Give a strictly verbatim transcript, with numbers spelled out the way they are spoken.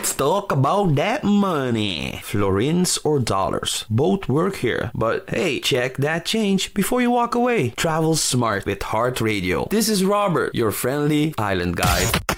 Let's talk about that money. Florins or dollars, both work here. But hey, check that change before you walk away. Travel smart with Heart Radio. This is Robert, your friendly island guide.